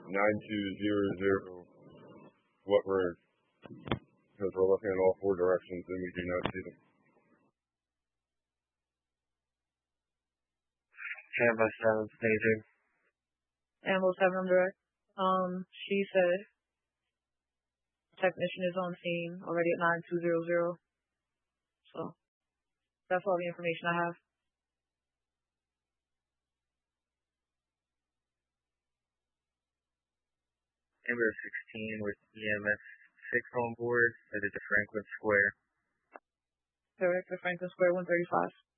9200. What room? Because we're looking in all four directions and we do not see them. Ambo 7, staging. Ambo 7, I'm direct. She said technician is on scene already at 9200. So that's all the information I have. Amber 16 with EMS 6 on board, headed to Franklin Square. Direct to Franklin Square 135.